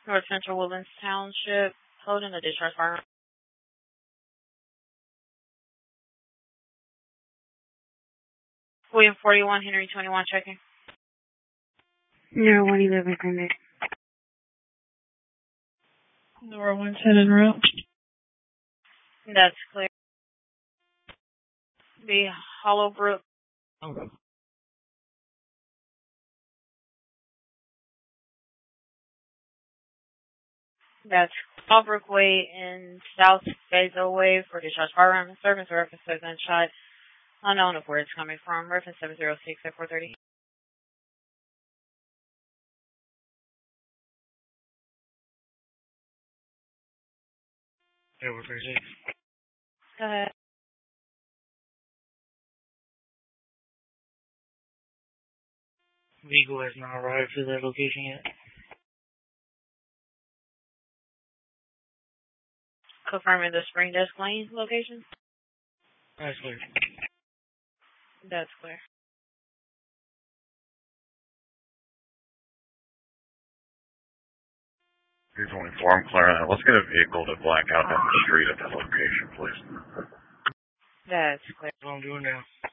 North Central Woodlands Township, holding a discharge firearm. William 41, Henry 21, checking. 0111, Connect. Nora 110 en route. That's clear. The Hollowbrook. Okay. That's Hollowbrook Way in South Basil Way for discharge firearm and service reference to gunshot. Unknown of where it's coming from. Reference 706 at 430. Yeah, we're 36. Go ahead. Vehicle has not arrived to that location yet. Confirming the Spring Desk Lane location. That's clear. That's clear. 324, I'm clearing that. Let's get a vehicle to black out down the street at that location, please. That's clear. That's what I'm doing now.